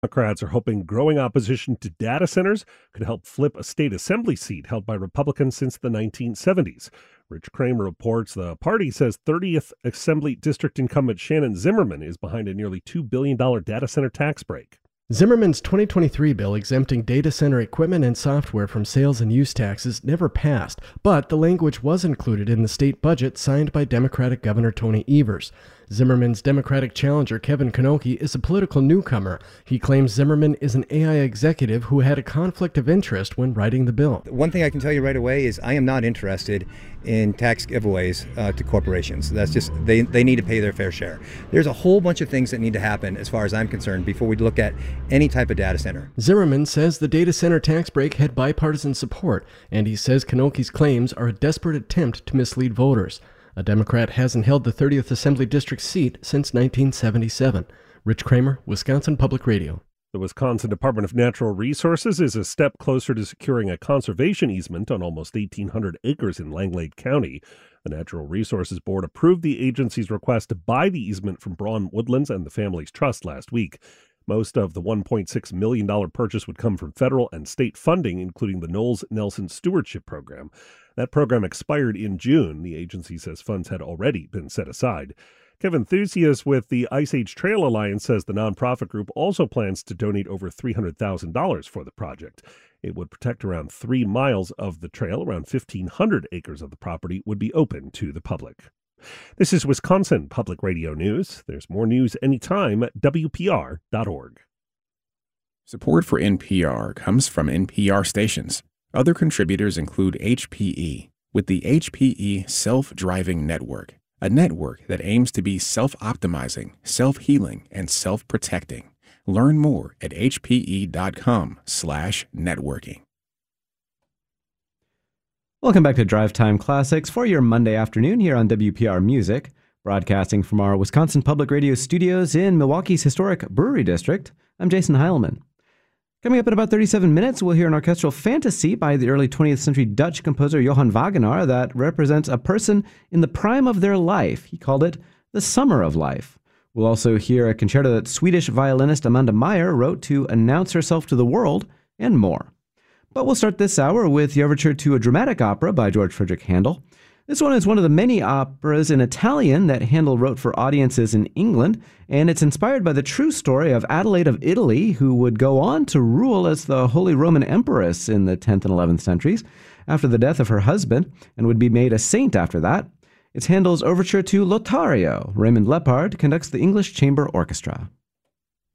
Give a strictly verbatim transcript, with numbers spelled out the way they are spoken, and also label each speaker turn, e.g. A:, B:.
A: Democrats are hoping growing opposition to data centers could help flip a state assembly seat held by Republicans since the nineteen seventies. Rich Kramer reports the party says thirtieth Assembly District incumbent Shannon Zimmerman is behind a nearly two billion dollars data center tax break.
B: Zimmerman's twenty twenty-three bill exempting data center equipment and software from sales and use taxes never passed, but the language was included in the state budget signed by Democratic Governor Tony Evers. Zimmerman's Democratic challenger Kevin Knoche is a political newcomer. He claims Zimmerman is an A I executive who had a conflict of interest when writing the bill.
C: One thing I can tell you right away is I am not interested in tax giveaways uh, to corporations. That's just, they, they need to pay their fair share. There's a whole bunch of things that need to happen as far as I'm concerned before we look at any type of data center.
B: Zimmerman says the data center tax break had bipartisan support, and he says Knoche's claims are a desperate attempt to mislead voters. A Democrat hasn't held the thirtieth Assembly District seat since nineteen seventy-seven. Rich Kramer, Wisconsin Public Radio.
A: The Wisconsin Department of Natural Resources is a step closer to securing a conservation easement on almost eighteen hundred acres in Langlade County. The Natural Resources Board approved the agency's request to buy the easement from Braun Woodlands and the Family's Trust last week. Most of the one point six million dollars purchase would come from federal and state funding, including the Knowles Nelson Stewardship Program. That program expired in June. The agency says funds had already been set aside. Kevin Thusias with the Ice Age Trail Alliance says the nonprofit group also plans to donate over three hundred thousand dollars for the project. It would protect around three miles of the trail. Around fifteen hundred acres of the property would be open to the public. This is Wisconsin Public Radio News. There's more news anytime at W P R dot org.
D: Support for N P R comes from N P R stations. Other contributors include H P E, with the H P E Self-Driving Network, a network that aims to be self-optimizing, self-healing, and self-protecting. Learn more at H P E dot com slash networking.
E: Welcome back to Drive Time Classics for your Monday afternoon here on W P R Music, broadcasting from our Wisconsin Public Radio studios in Milwaukee's historic Brewery District. I'm Jason Heilman. Coming up in about thirty-seven minutes, we'll hear an orchestral fantasy by the early twentieth century Dutch composer Johann Wagenaar that represents a person in the prime of their life. He called it the summer of life. We'll also hear a concerto that Swedish violinist Amanda Meyer wrote to announce herself to the world, and more. But we'll start this hour with the overture to a dramatic opera by George Frederick Handel. This one is one of the many operas in Italian that Handel wrote for audiences in England, and it's inspired by the true story of Adelaide of Italy, who would go on to rule as the Holy Roman Empress in the tenth and eleventh centuries after the death of her husband, and would be made a saint after that. It's Handel's overture to Lothario. Raymond Lepard conducts the English Chamber Orchestra.